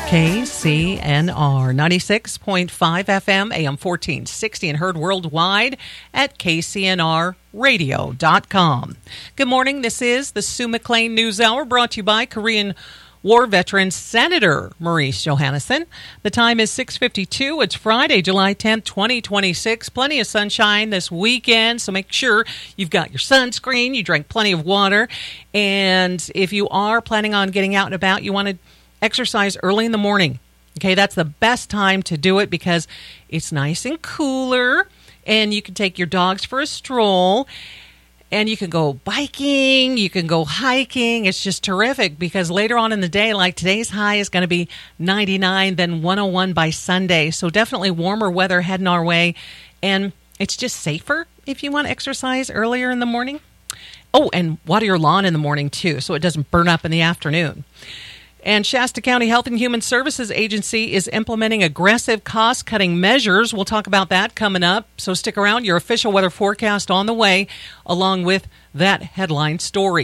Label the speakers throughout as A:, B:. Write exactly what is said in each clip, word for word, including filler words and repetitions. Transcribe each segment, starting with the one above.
A: K C N R ninety-six point five F M, A M fourteen sixty, and heard worldwide at K C N R radio dot com. Good morning. This is the Sue McLean News Hour, brought to you by Korean War veteran Senator Maurice Johannesson. The time is six fifty-two. It's Friday, July tenth, twenty twenty-six. Plenty of sunshine this weekend, so make sure you've got your sunscreen, you drank plenty of water, and if you are planning on getting out and about, you want to exercise early in the morning. Okay, that's the best time to do it because it's nice and cooler, and you can take your dogs for a stroll, and you can go biking, you can go hiking. It's just terrific because later on in the day, like today's high is going to be ninety-nine, then one oh one by Sunday. So definitely warmer weather heading our way, and it's just safer if you want to exercise earlier in the morning. Oh, and water your lawn in the morning too, so it doesn't burn up in the afternoon. And Shasta County Health and Human Services Agency is implementing aggressive cost-cutting measures. We'll talk about that coming up, so stick around. Your official weather forecast on the way, along with that headline story.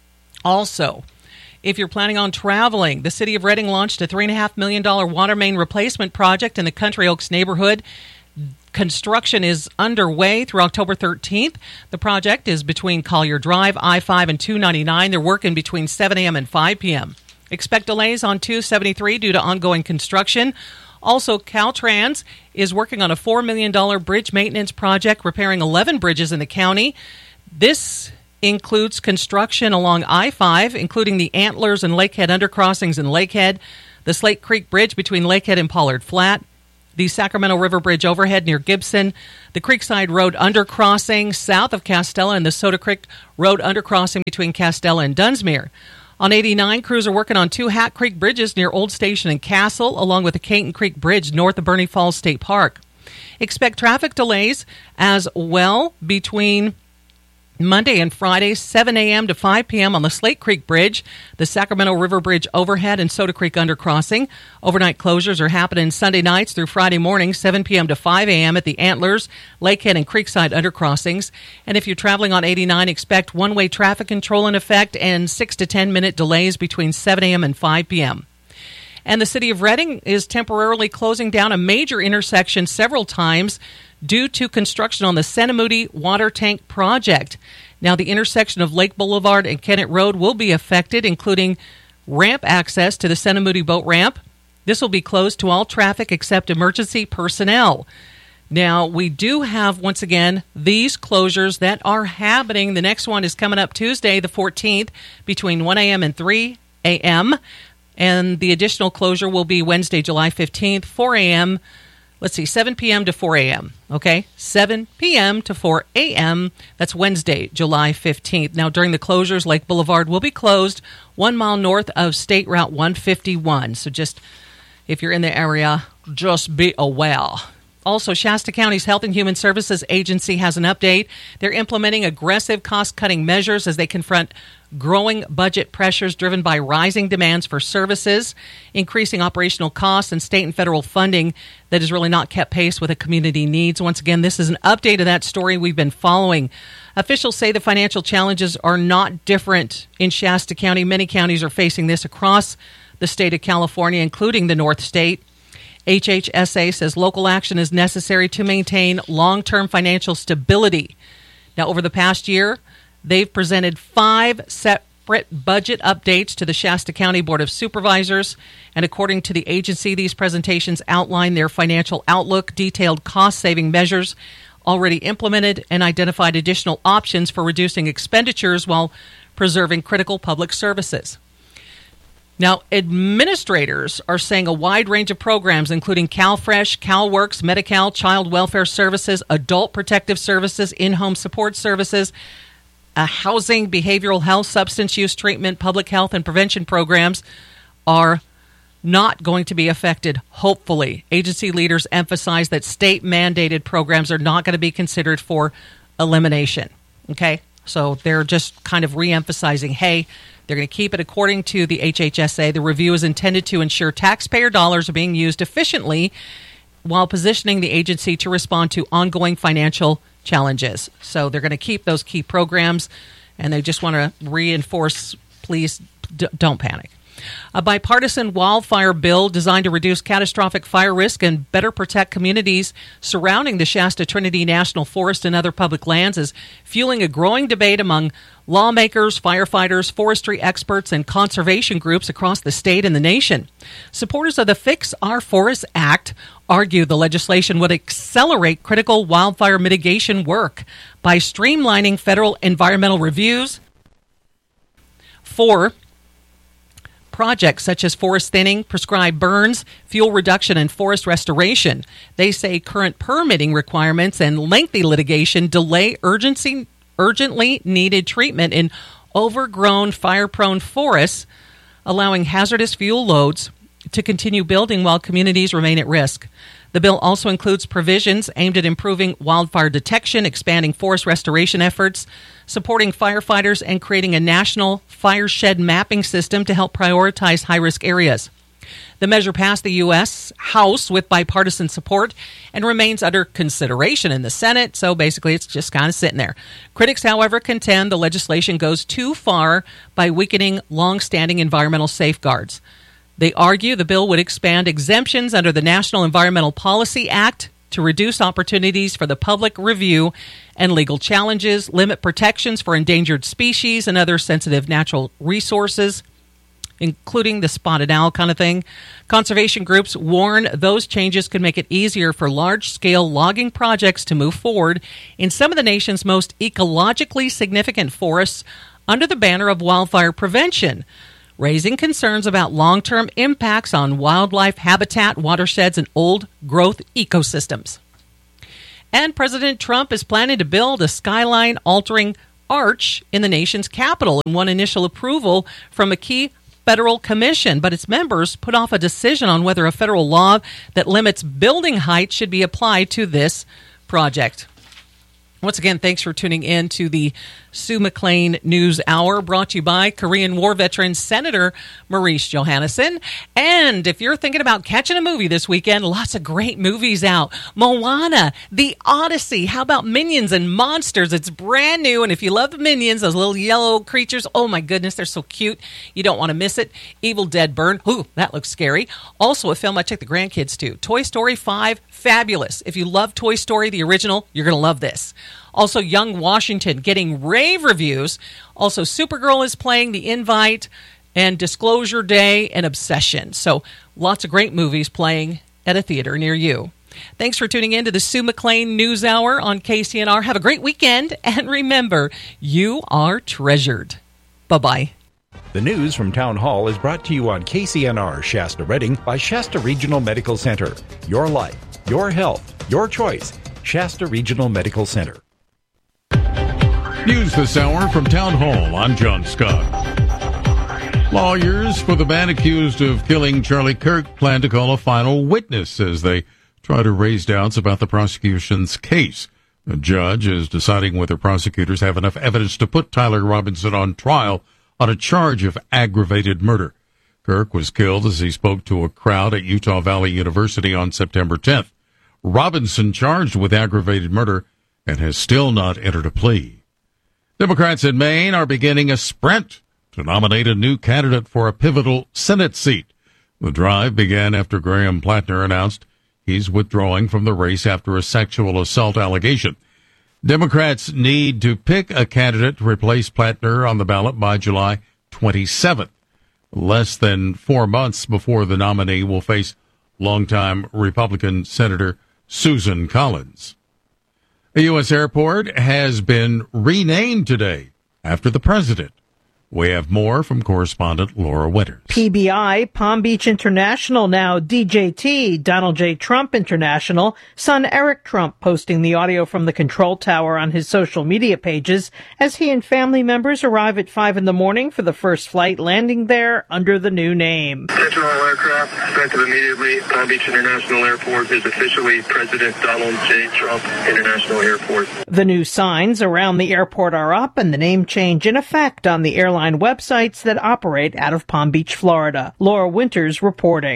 A: Also, if you're planning on traveling, the City of Reading launched a three point five million dollars water main replacement project in the Country Oaks neighborhood. Construction is underway through October thirteenth. The project is between Collier Drive, I five, and two ninety-nine. They're working between seven a.m. and five p.m. Expect delays on two seventy-three due to ongoing construction. Also, Caltrans is working on a four million dollars bridge maintenance project, repairing eleven bridges in the county. This includes construction along I five, including the Antlers and Lakehead undercrossings in Lakehead, the Slate Creek Bridge between Lakehead and Pollard Flat, the Sacramento River Bridge overhead near Gibson, the Creekside Road undercrossing south of Castella, and the Soda Creek Road undercrossing between Castella and Dunsmuir. On eighty-nine, crews are working on two Hat Creek bridges near Old Station and Castle, along with the Caton Creek Bridge north of Bernie Falls State Park. Expect traffic delays as well between Monday and Friday, seven a.m. to five p.m. on the Slate Creek Bridge, the Sacramento River Bridge overhead, and Soda Creek undercrossing. Overnight closures are happening Sunday nights through Friday morning, seven p.m. to five a.m. at the Antlers, Lakehead, and Creekside undercrossings. And if you're traveling on eighty-nine, expect one-way traffic control in effect and six to ten minute delays between seven a.m. and five p.m. And the City of Reading is temporarily closing down a major intersection several times due to construction on the Senamoody Water Tank Project. Now, the intersection of Lake Boulevard and Kennett Road will be affected, including ramp access to the Senamoody Boat Ramp. This will be closed to all traffic except emergency personnel. Now, we do have, once again, these closures that are happening. The next one is coming up Tuesday, the fourteenth, between one a.m. and three a.m., and the additional closure will be Wednesday, July fifteenth, four a.m., Let's see, seven p.m. to four a.m., okay? seven p.m. to four a.m. That's Wednesday, July fifteenth. Now, during the closures, Lake Boulevard will be closed one mile north of State Route one fifty-one. So just, if you're in the area, just be aware. Also, Shasta County's Health and Human Services Agency has an update. They're implementing aggressive cost-cutting measures as they confront growing budget pressures driven by rising demands for services, increasing operational costs, and state and federal funding that has really not kept pace with the community needs. Once again, this is an update of that story we've been following. Officials say the financial challenges are not different in Shasta County. Many counties are facing this across the state of California, including the North State. H H S A says local action is necessary to maintain long-term financial stability. Now, over the past year, they've presented five separate budget updates to the Shasta County Board of Supervisors, and according to the agency, these presentations outline their financial outlook, detailed cost-saving measures already implemented, and identified additional options for reducing expenditures while preserving critical public services. Now, administrators are saying a wide range of programs, including CalFresh, CalWorks, Medi-Cal, Child Welfare Services, Adult Protective Services, in-home support services, uh, housing, behavioral health, substance use treatment, public health, and prevention programs are not going to be affected, hopefully. Agency leaders emphasize that state-mandated programs are not going to be considered for elimination. Okay? So they're just kind of re-emphasizing, hey, they're going to keep it according to the H H S A. The review is intended to ensure taxpayer dollars are being used efficiently while positioning the agency to respond to ongoing financial challenges. So they're going to keep those key programs, and they just want to reinforce, please d- don't panic. A bipartisan wildfire bill designed to reduce catastrophic fire risk and better protect communities surrounding the Shasta Trinity National Forest and other public lands is fueling a growing debate among lawmakers, firefighters, forestry experts, and conservation groups across the state and the nation. Supporters of the Fix Our Forests Act argue the legislation would accelerate critical wildfire mitigation work by streamlining federal environmental reviews for projects such as forest thinning, prescribed burns, fuel reduction, and forest restoration. They say current permitting requirements and lengthy litigation delay urgency, urgently needed treatment in overgrown, fire-prone forests, allowing hazardous fuel loads to continue building while communities remain at risk. The bill also includes provisions aimed at improving wildfire detection, expanding forest restoration efforts, supporting firefighters, and creating a national fire shed mapping system to help prioritize high-risk areas. The measure passed the U S House with bipartisan support and remains under consideration in the Senate, so basically it's just kind of sitting there. Critics, however, contend the legislation goes too far by weakening long-standing environmental safeguards. They argue the bill would expand exemptions under the National Environmental Policy Act to reduce opportunities for the public review and legal challenges, limit protections for endangered species and other sensitive natural resources, including the spotted owl kind of thing. Conservation groups warn those changes could make it easier for large-scale logging projects to move forward in some of the nation's most ecologically significant forests under the banner of wildfire prevention, raising concerns about long-term impacts on wildlife habitat, watersheds, and old-growth ecosystems. And President Trump is planning to build a skyline-altering arch in the nation's capital and won initial approval from a key federal commission, but its members put off a decision on whether a federal law that limits building height should be applied to this project. Once again, thanks for tuning in to the Sue McLean News Hour, brought to you by Korean War veteran Senator Maurice Johannesson. And if you're thinking about catching a movie this weekend, lots of great movies out. Moana, The Odyssey. How about Minions and Monsters? It's brand new. And if you love the Minions, those little yellow creatures, oh my goodness, they're so cute. You don't want to miss it. Evil Dead Burn. Ooh, that looks scary. Also a film I take the grandkids to. Toy Story five, fabulous. If you love Toy Story, the original, you're going to love this. Also, Young Washington getting rave reviews. Also, Supergirl is playing, The Invite, and Disclosure Day, and Obsession. So, lots of great movies playing at a theater near you. Thanks for tuning in to the Sue McLean News Hour on K C N R. Have a great weekend, and remember, you are treasured. Bye-bye.
B: The news from Town Hall is brought to you on K C N R Shasta Redding by Shasta Regional Medical Center. Your life, your health, your choice. Shasta Regional Medical Center.
C: News this hour from Town Hall. I'm John Scott. Lawyers for the man accused of killing Charlie Kirk plan to call a final witness as they try to raise doubts about the prosecution's case. The judge is deciding whether prosecutors have enough evidence to put Tyler Robinson on trial on a charge of aggravated murder. Kirk was killed as he spoke to a crowd at Utah Valley University on September tenth. Robinson charged with aggravated murder and has still not entered a plea. Democrats in Maine are beginning a sprint to nominate a new candidate for a pivotal Senate seat. The drive began after Graham Plattner announced he's withdrawing from the race after a sexual assault allegation. Democrats need to pick a candidate to replace Plattner on the ballot by July twenty-seventh, less than four months before the nominee will face longtime Republican Senator Susan Collins. A U S airport has been renamed today after the president. We have more from correspondent Laura Winters.
D: P B I, Palm Beach International, now D J T, Donald J. Trump International. Son Eric Trump posting the audio from the control tower on his social media pages as he and family members arrive at five in the morning for the first flight landing there under the new name.
E: Attention all aircraft, effective immediately. Palm Beach International Airport is officially President Donald J. Trump International Airport.
D: The new signs around the airport are up and the name change in effect on the airline websites that operate out of Palm Beach, Florida. Laura Winters reporting.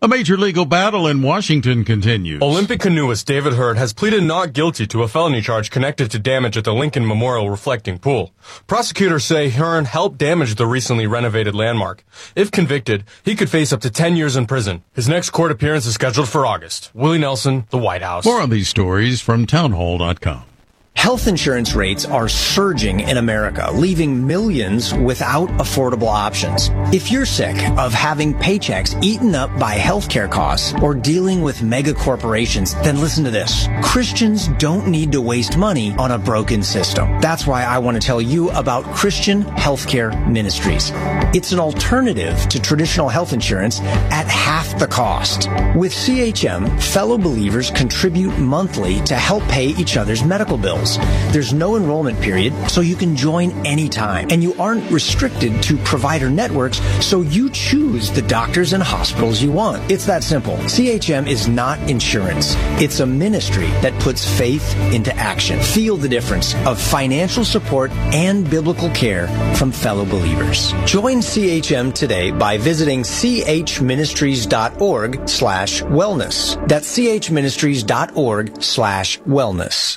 C: A major legal battle in Washington continues.
F: Olympic canoeist David Hurd has pleaded not guilty to a felony charge connected to damage at the Lincoln Memorial Reflecting Pool. Prosecutors say Hearn helped damage the recently renovated landmark. If convicted, he could face up to ten years in prison. His next court appearance is scheduled for August. Willie Nelson, The White House.
C: More on these stories from townhall dot com.
G: Health insurance rates are surging in America, leaving millions without affordable options. If you're sick of having paychecks eaten up by healthcare costs or dealing with mega corporations, then listen to this. Christians don't need to waste money on a broken system. That's why I want to tell you about Christian Healthcare Ministries. It's an alternative to traditional health insurance at half the cost. With C H M, fellow believers contribute monthly to help pay each other's medical bills. There's no enrollment period, so you can join anytime. And you aren't restricted to provider networks, so you choose the doctors and hospitals you want. It's that simple. C H M is not insurance. It's a ministry that puts faith into action. Feel the difference of financial support and biblical care from fellow believers. Join C H M today by visiting chministries.org slash wellness. That's chministries.org slash wellness.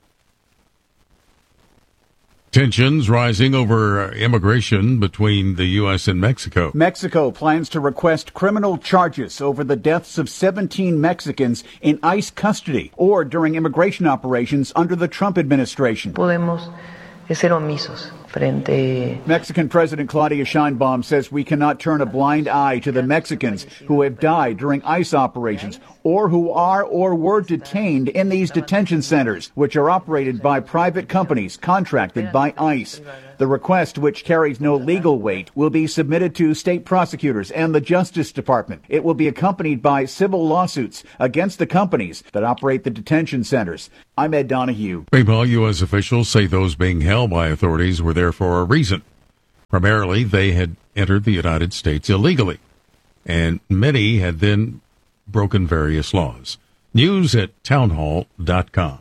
C: Tensions rising over immigration between the U S and Mexico.
H: Mexico plans to request criminal charges over the deaths of seventeen Mexicans in ICE custody or during immigration operations under the Trump administration.
I: Podemos ser omisos frente.
H: Mexican President Claudia Sheinbaum says we cannot turn a blind eye to the Mexicans who have died during ICE operations or who are or were detained in these detention centers, which are operated by private companies contracted by ICE. The request, which carries no legal weight, will be submitted to state prosecutors and the Justice Department. It will be accompanied by civil lawsuits against the companies that operate the detention centers. I'm Ed Donahue.
C: Meanwhile, U S officials say those being held by authorities were there for a reason. Primarily, they had entered the United States illegally, and many had then broken various laws. News at townhall dot com.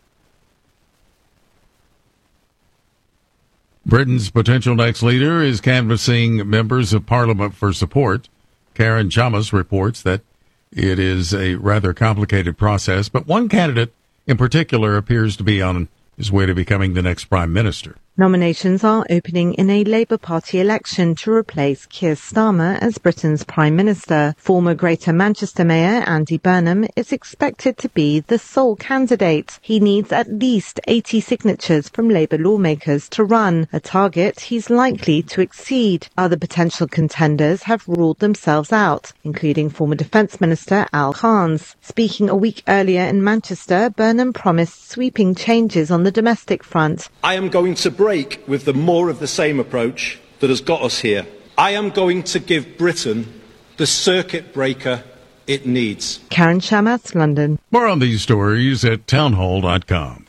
C: Britain's potential next leader is canvassing members of Parliament for support. Karen Chamas reports that it is a rather complicated process, but one candidate in particular appears to be on his way to becoming the next Prime Minister.
J: Nominations are opening in a Labour Party election to replace Keir Starmer as Britain's Prime Minister. Former Greater Manchester Mayor Andy Burnham is expected to be the sole candidate. He needs at least eighty signatures from Labour lawmakers to run, a target he's likely to exceed. Other potential contenders have ruled themselves out, including former Defence Minister Al Khans. Speaking a week earlier in Manchester, Burnham promised sweeping changes on the domestic front.
K: I am going to break with the more of the same approach that has got us here. I am going to give Britain the circuit breaker it needs.
J: Karen Chamas, London.
C: More on these stories at townhall dot com.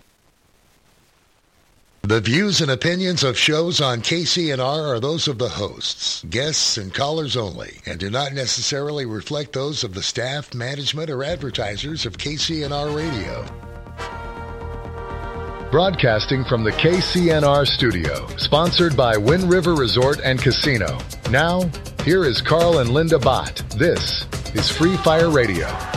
L: The views and opinions of shows on K C N R are those of the hosts, guests, and callers only, and do not necessarily reflect those of the staff, management, or advertisers of K C N R Radio.
M: Broadcasting from the K C N R studio, sponsored by Wind River Resort and Casino. Now, here is Carl and Linda Bott. This is Free Fire Radio.